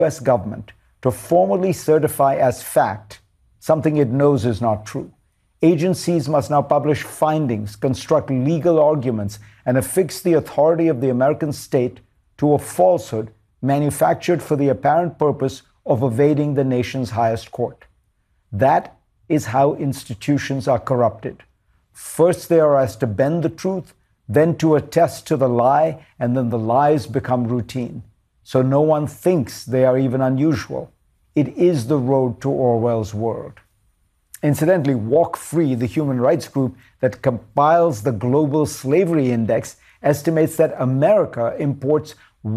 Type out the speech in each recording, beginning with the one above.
U.S. government to formally certify as fact something it knows is not true. Agencies must now publish findings, construct legal arguments, and affix the authority of the American state to a falsehood manufactured for the apparent purpose of evading the nation's highest court. That is how institutions are corrupted. First, they are asked to bend the truth, then to attest to the lie, and then the lies become routine. So no one thinks they are even unusual. It is the road to Orwell's world. Incidentally, Walk Free, the human rights group that compiles the Global Slavery Index, estimates that America imports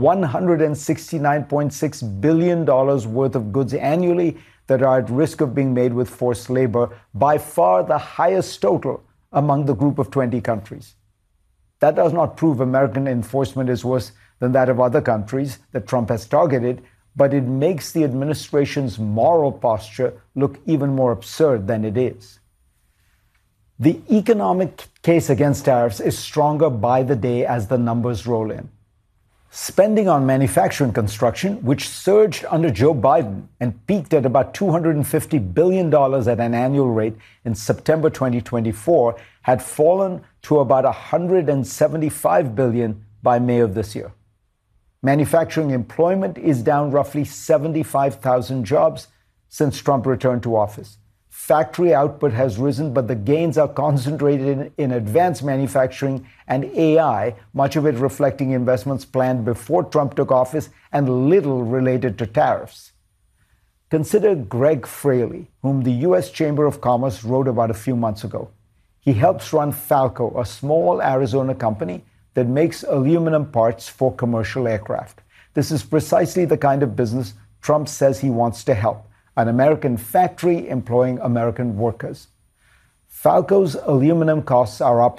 $169.6 billion worth of goods annually that are at risk of being made with forced labor, by far the highest total among the group of 20 countries. That does not prove American enforcement is worse than that of other countries that Trump has targeted, but it makes the administration's moral posture look even more absurd than it is. The economic case against tariffs is stronger by the day as the numbers roll in. Spending on manufacturing construction, which surged under Joe Biden and peaked at about $250 billion at an annual rate in September 2024, had fallen to about $175 billion by May of this year. Manufacturing employment is down roughly 75,000 jobs since Trump returned to office. Factory output has risen, but the gains are concentrated in advanced manufacturing and AI, much of it reflecting investments planned before Trump took office and little related to tariffs. Consider Greg Fraley, whom the U.S. Chamber of Commerce wrote about a few months ago. He helps run Falco, a small Arizona company that makes aluminum parts for commercial aircraft. This is precisely the kind of business Trump says he wants to help: an American factory employing American workers. Falco's aluminum costs are up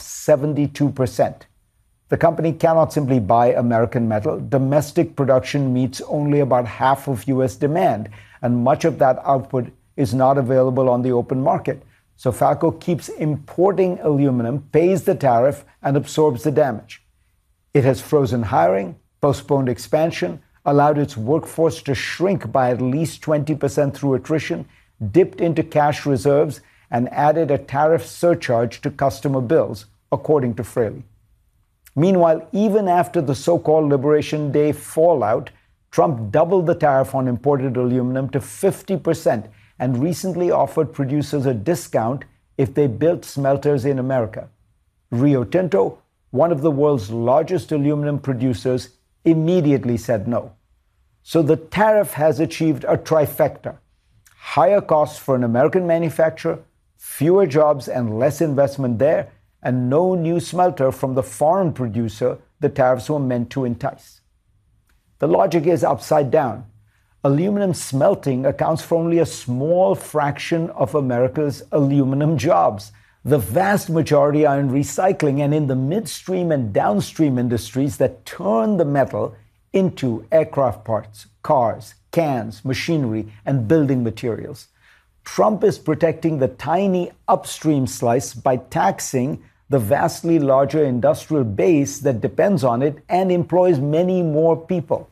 72%. The company cannot simply buy American metal. Domestic production meets only about half of U.S. demand, and much of that output is not available on the open market. So Falco keeps importing aluminum, pays the tariff, and absorbs the damage. It has frozen hiring, postponed expansion, allowed its workforce to shrink by at least 20% through attrition, dipped into cash reserves, and added a tariff surcharge to customer bills, according to Fraley. Meanwhile, even after the so-called Liberation Day fallout, Trump doubled the tariff on imported aluminum to 50% and recently offered producers a discount if they built smelters in America. Rio Tinto, one of the world's largest aluminum producers, immediately said no. So the tariff has achieved a trifecta: higher costs for an American manufacturer, fewer jobs and less investment there, and no new smelter from the foreign producer the tariffs were meant to entice. The logic is upside down. Aluminum smelting accounts for only a small fraction of America's aluminum jobs. The vast majority are in recycling and in the midstream and downstream industries that turn the metal into aircraft parts, cars, cans, machinery, and building materials. Trump is protecting the tiny upstream slice by taxing the vastly larger industrial base that depends on it and employs many more people.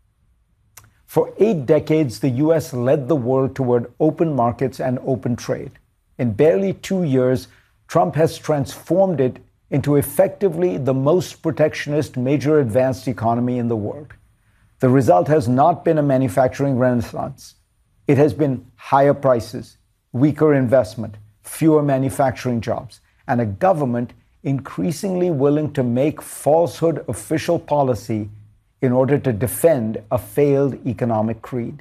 For 8 decades, the U.S. led the world toward open markets and open trade. In barely 2 years, Trump has transformed it into effectively the most protectionist major advanced economy in the world. The result has not been a manufacturing renaissance. It has been higher prices, weaker investment, fewer manufacturing jobs, and a government increasingly willing to make falsehood official policy in order to defend a failed economic creed.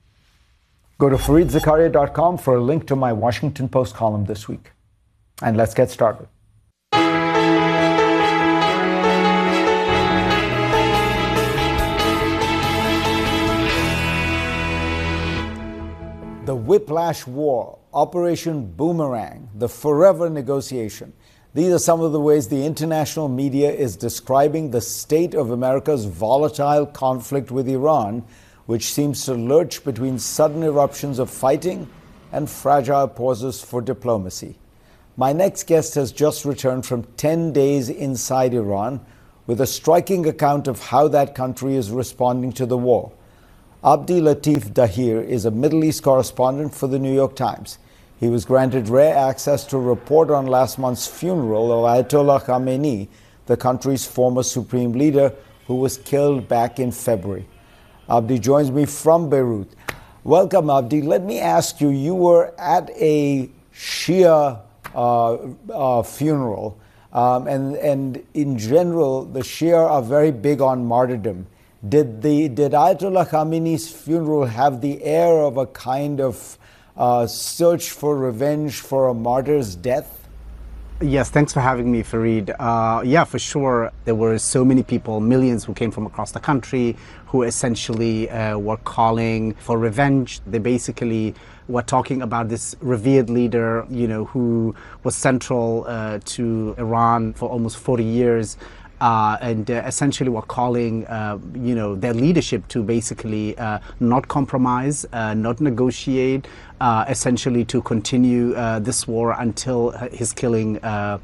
Go to FareedZakaria.com for a link to my Washington Post column this week. And let's get started. The Whiplash War, Operation Boomerang, the Forever Negotiation. These are some of the ways the international media is describing the state of America's volatile conflict with Iran, which seems to lurch between sudden eruptions of fighting and fragile pauses for diplomacy. My next guest has just returned from 10 days inside Iran with a striking account of how that country is responding to the war. Abdi Latif Dahir is a Middle East correspondent for the New York Times. He was granted rare access to report on last month's funeral of Ayatollah Khamenei, the country's former supreme leader, who was killed back in February. Abdi joins me from Beirut. Welcome, Abdi. Let me ask you, you were at a Shia funeral, and in general, the Shia are very big on martyrdom. Did Ayatollah Khamenei's funeral have the air of a kind of search for revenge for a martyr's death? Yes, thanks for having me, Fareed. Yeah, for sure. There were so many people, millions who came from across the country, who essentially were calling for revenge. They basically were talking about this revered leader, who was central to Iran for almost 40 years. And essentially were calling, their leadership to basically not compromise, not negotiate, essentially to continue this war until his killing,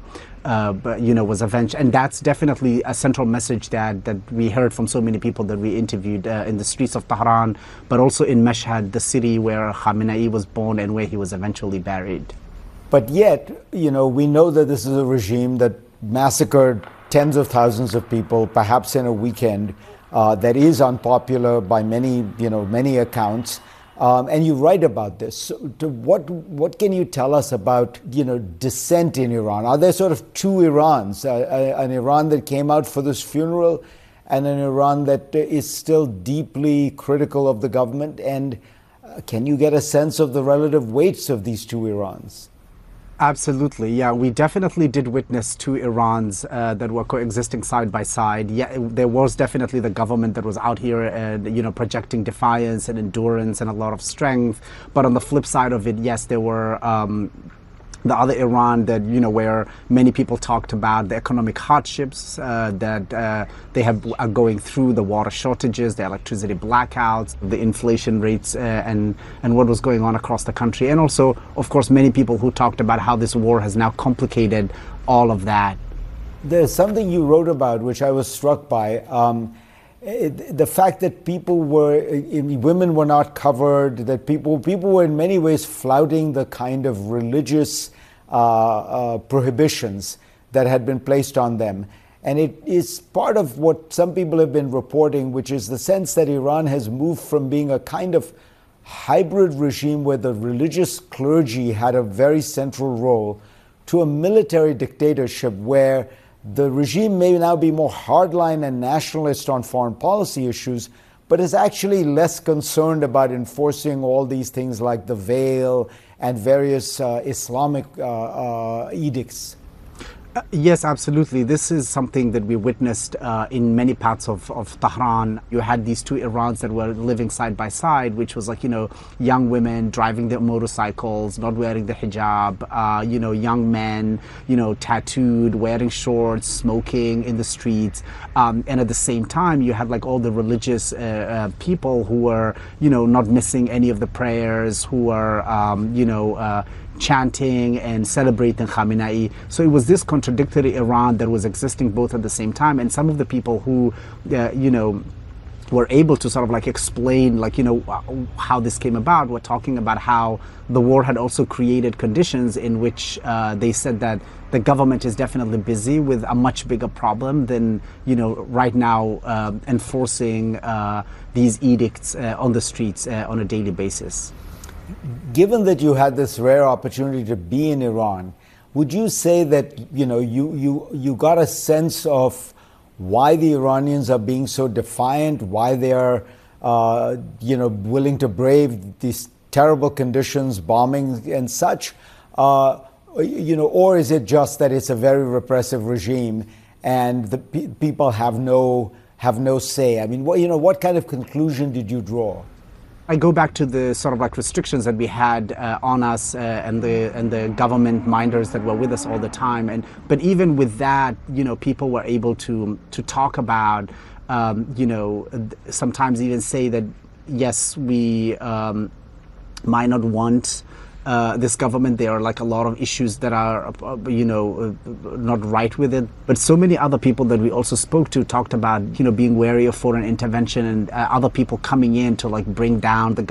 was avenged. And that's definitely a central message that we heard from so many people that we interviewed in the streets of Tehran, but also in Mashhad, the city where Khamenei was born and where he was eventually buried. But yet, we know that this is a regime that massacred tens of thousands of people, perhaps in a weekend, that is unpopular by many accounts. And you write about this. So what can you tell us about, dissent in Iran? Are there sort of two Irans, an Iran that came out for this funeral and an Iran that is still deeply critical of the government? And can you get a sense of the relative weights of these two Irans? Absolutely, yeah. We definitely did witness two Irans that were coexisting side by side. Yeah, there was definitely the government that was out here and, projecting defiance and endurance and a lot of strength. But on the flip side of it, yes, there were the other Iran that, where many people talked about the economic hardships that they are going through, the water shortages, the electricity blackouts, the inflation rates, and what was going on across the country. And also, of course, many people who talked about how this war has now complicated all of that. There's something you wrote about which I was struck by. The fact that women were not covered, that people were in many ways flouting the kind of religious prohibitions that had been placed on them. And it is part of what some people have been reporting, which is the sense that Iran has moved from being a kind of hybrid regime where the religious clergy had a very central role to a military dictatorship where the regime may now be more hardline and nationalist on foreign policy issues, but is actually less concerned about enforcing all these things like the veil and various Islamic edicts. Yes, absolutely. This is something that we witnessed in many parts of Tehran. You had these two Irans that were living side by side, which was like, young women driving their motorcycles, not wearing the hijab, young men, tattooed, wearing shorts, smoking in the streets. And at the same time, you had like all the religious people who were, not missing any of the prayers, who were, chanting and celebrating Khamenei. So it was this contradictory Iran that was existing both at the same time. And some of the people who, were able to sort of like explain, how this came about, were talking about how the war had also created conditions in which they said that the government is definitely busy with a much bigger problem than, right now enforcing these edicts on the streets on a daily basis. Given that you had this rare opportunity to be in Iran, would you say that you got a sense of why the Iranians are being so defiant, why they are willing to brave these terrible conditions, bombing and such, or is it just that it's a very repressive regime and the people have no say? I mean, what kind of conclusion did you draw? I go back to the sort of like restrictions that we had on us and the government minders that were with us all the time. But even with that, people were able to talk about, sometimes even say that, yes, we might not want this government. There are like a lot of issues that are, not right with it. But so many other people that we also spoke to talked about, being wary of foreign intervention and other people coming in to like bring down the